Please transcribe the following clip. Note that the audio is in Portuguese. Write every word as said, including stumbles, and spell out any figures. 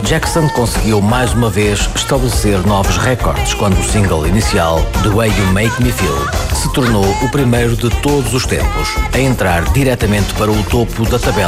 Jackson conseguiu mais uma vez estabelecer novos recordes quando o single inicial, The Way You Make Me Feel, se tornou o primeiro de todos os tempos a entrar diretamente para o topo da tabela